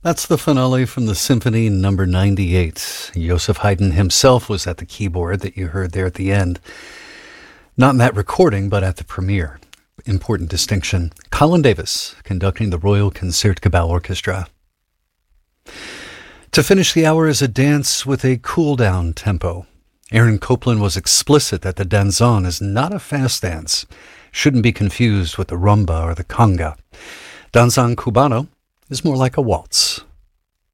That's the finale from the Symphony Number 98. Joseph Haydn himself was at the keyboard that you heard there at the end. Not in that recording, but at the premiere. Important distinction. Colin Davis conducting the Royal Concertgebouw Orchestra. To finish the hour is a dance with a cool-down tempo. Aaron Copland was explicit that the danzón is not a fast dance. Shouldn't be confused with the rumba or the conga. Danzón cubano is more like a waltz.